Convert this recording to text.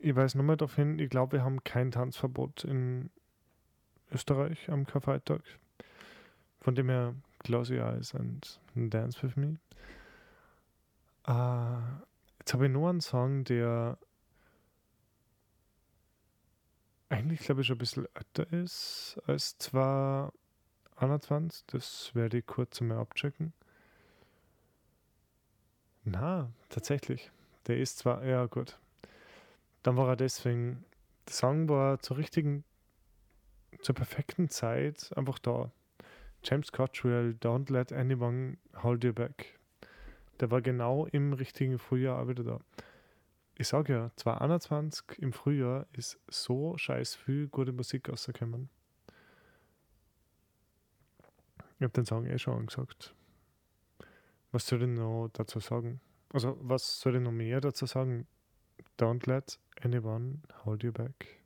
Ich weiß nur mal darauf hin, ich glaube, wir haben kein Tanzverbot in Österreich am Karfreitag. Von dem her, close your eyes and dance with me. Jetzt habe ich nur einen Song, der eigentlich, glaube ich, schon ein bisschen älter ist als 2021. Das werde ich kurz einmal abchecken. Na, tatsächlich. Der ist zwar, ja gut. Dann war er deswegen, der Song war zur perfekten Zeit einfach da. James Cottrell, Don't Let Anyone Hold You Back. Der war genau im richtigen Frühjahr auch wieder da. Ich sage ja, 2021 im Frühjahr ist so scheiß viel gute Musik rausgekommen. Ich habe den Song eh schon angesagt. Was soll ich noch dazu sagen? Also, was soll ich noch mehr dazu sagen? Don't let anyone hold you back.